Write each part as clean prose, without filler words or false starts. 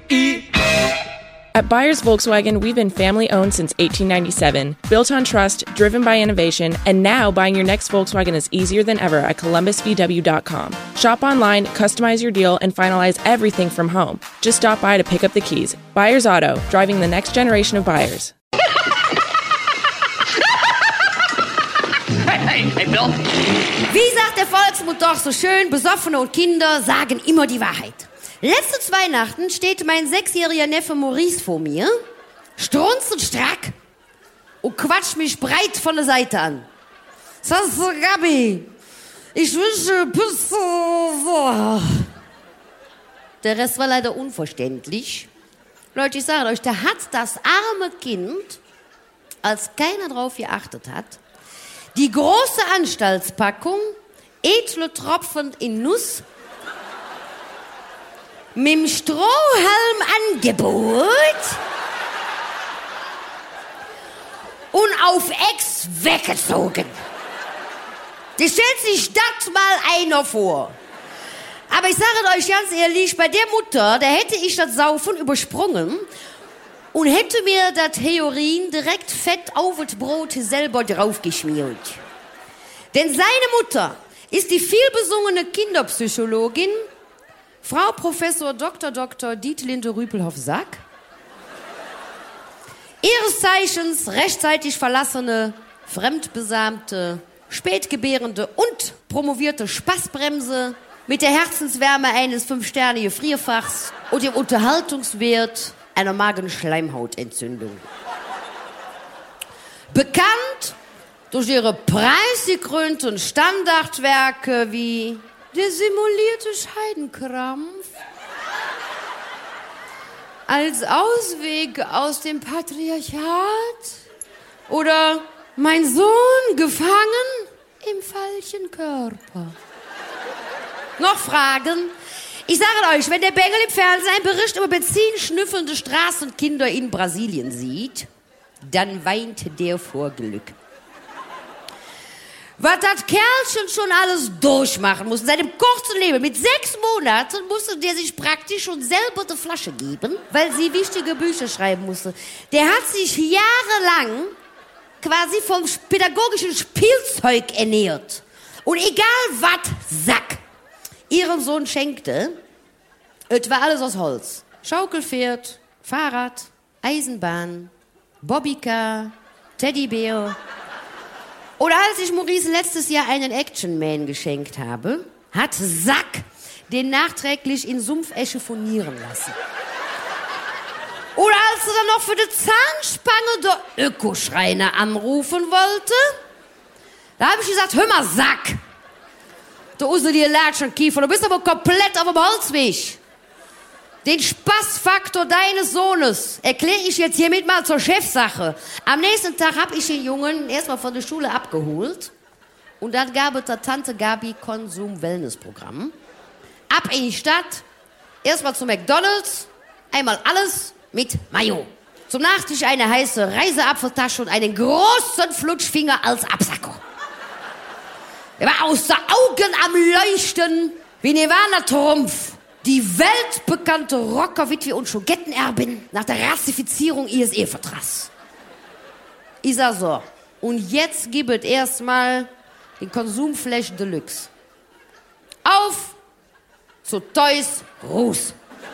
At Byers Volkswagen, we've been family-owned since 1897, built on trust, driven by innovation, and now buying your next Volkswagen is easier than ever at columbusvw.com. Shop online, customize your deal, and finalize everything from home. Just stop by to pick up the keys. Byers Auto, driving the next generation of buyers. Hey, Bill. Wie sagt der Volksmund doch so schön, Besoffene und Kinder sagen immer die Wahrheit. Letztes Weihnachten steht mein 6-jähriger Neffe Maurice vor mir, strunzend strack und quatscht mich breit von der Seite an. Sagst du, Gabi, ich wünsche Pizza. Der Rest war leider unverständlich. Leute, ich sage euch, da hat das arme Kind, als keiner drauf geachtet hat, die große Anstaltspackung, edle Tropfen in Nuss, mit dem Strohhalm-Angebot und auf Ex weggezogen. Das stellt sich das mal einer vor. Aber ich sage euch ganz ehrlich, bei der Mutter, da hätte ich das Saufen übersprungen und hätte mir das Heroin direkt fett auf das Brot selber draufgeschmiert. Denn seine Mutter ist die vielbesungene Kinderpsychologin Frau Professor Dr. Dietlinde Rüpelhoff-Sack, ihres Zeichens rechtzeitig verlassene, fremdbesamte, spätgebärende und promovierte Spaßbremse mit der Herzenswärme eines 5-Sterne-Gefrierfachs und dem Unterhaltungswert einer Magenschleimhautentzündung. Bekannt durch ihre preisgekrönten Standardwerke wie Der simulierte Scheidenkrampf, Als Ausweg aus dem Patriarchat oder Mein Sohn gefangen im falschen Körper. Noch Fragen? Ich sage euch, wenn der Bengel im Fernsehen einen Bericht über benzinschnüffelnde Straßenkinder in Brasilien sieht, dann weint der vor Glück. Was das Kerlchen schon alles durchmachen muss in seinem kurzen Leben. Mit 6 Monaten musste der sich praktisch schon selber die Flasche geben, weil sie wichtige Bücher schreiben musste. Der hat sich jahrelang quasi vom pädagogischen Spielzeug ernährt. Und egal was Sack ihrem Sohn schenkte, es war alles aus Holz. Schaukelpferd, Fahrrad, Eisenbahn, Bobbycar, Teddybär. Oder als ich Maurice letztes Jahr einen Action-Man geschenkt habe, hat Sack den nachträglich in Sumpfesche furnieren lassen. Oder als er dann noch für die Zahnspange der Ökoschreiner anrufen wollte, da habe ich gesagt, hör mal, Sack, du Usse dir Latschenkiefer, du bist aber komplett auf dem Holzweg. Den Spaßfaktor deines Sohnes erkläre ich jetzt hiermit mal zur Chefsache. Am nächsten Tag habe ich den Jungen erstmal von der Schule abgeholt und dann gab es der Tante Gabi Konsum-Wellness-Programm. Ab in die Stadt, erstmal zu McDonald's, einmal alles mit Mayo. Zum Nachtisch eine heiße Reiseapfeltasche und einen großen Flutschfinger als Absacker. Er war aus den Augen am Leuchten wie Nirvana Trumpf. Die weltbekannte Rockerwitwe und Schogettenerbin nach der Rassifizierung ihres Ehevertrags. Ich sag so, und jetzt gibt es erstmal den Konsumflash Deluxe. Auf zu Toys Ruß.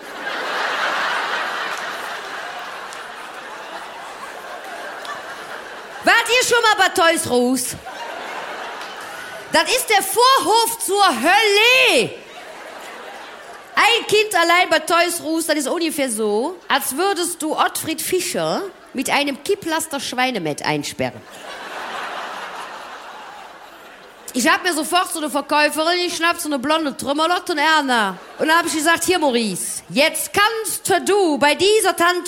Wart ihr schon mal bei Toys Ruß? Das ist der Vorhof zur Hölle. Ein Kind allein bei Toys Ruß, das ist ungefähr so, als würdest du Ottfried Fischer mit einem Kipplaster Schweinemett einsperren. Ich hab mir sofort so eine Verkäuferin geschnappt, so eine blonde Trümmerlotte und Erna. Und dann hab ich gesagt, hier Maurice, jetzt kannst du bei dieser Tante